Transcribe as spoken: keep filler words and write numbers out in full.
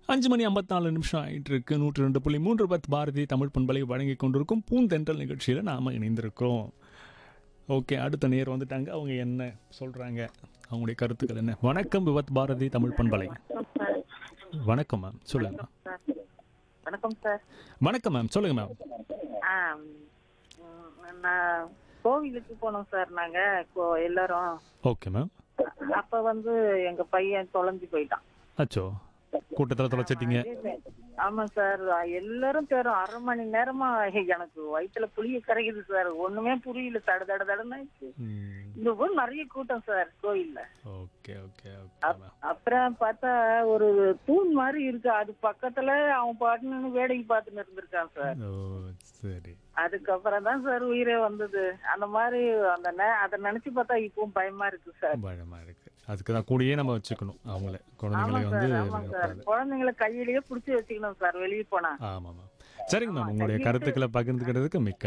அஞ்சு மணி ஐம்பத்தி நாலு நிமிஷம் ஆயிட்டு இருக்கு. நூற்றி ரெண்டு புள்ளி மூன்று பத் பாரதி தமிழ் பண்பலை வழங்கி கொண்டிருக்கும் பூந்தென்றல் நிகழ்ச்சியில் நாம் இணைந்திருக்கிறோம். ஓகே, அடுத்த நேர் வந்துட்டாங்க. அவங்க என்ன சொல்கிறாங்க, அவங்களுடைய கருத்துக்கள் என்ன? வணக்கம் விவத் பாரதி தமிழ் பண்பலை. வணக்கம் மேம், சொல்லுங்க மேம். வணக்கம் சார். வணக்கம் மேம், சொல்லுங்க மேம். ஆ, ம், நான் கோவிலுக்கு போனோம் சார். நாங்க கோ- எல்லாரும் ஓகே மேம். அப்ப வந்து எங்க பையன் தொலைஞ்சு போயிட்டான். அச்சோ, கூட்டத்தில் தொலைச்சிட்டீங்க. ஆமா சார், எல்லாரும் தேரும் அரை மணி நேரமா எனக்கு வயிற்றுல புளிய கரைக்குது சார். ஒண்ணுமே புரியல. தட தட தடன்னு ம், இந்த ஊர் நிறைய கூட்டம் சார் கோயில்ல. ஓகே ஓகே ஓகே அப்- மேம். அப்புறம் பார்த்தா ஒரு தூண் மாதிரி இருக்கு. அது பக்கத்துல அவன் பாட்டுன்னு வேடிக்கை பார்த்துன்னு இருந்திருக்கான் சார். ஓ சரி. அதுக்கப்புறம் தான் சார் உயிரே வந்தது. அந்த மாதிரி அந்த நே- அதை நினைச்சு பார்த்தா இப்பவும் பயமா இருக்கு சார். பயமாக இருக்குது. அதுக்கு தான் கூடயே நம்ம வச்சுக்கணும் அவங்கள, ஆமா குழந்தைங்களை சார், வந்து ஆமா சார். விடக்கூடாது. குழந்தைங்களை கையிலேயே புடிச்சு வச்சுக்கணும் சார் வெளியே போனா. ஆமாம் மேம். சரிங்க மேம், ஆமா, உங்களுடைய கையிட்டு கருத்துக்களை பகிர்ந்துக்கிறதுக்கு மிக்க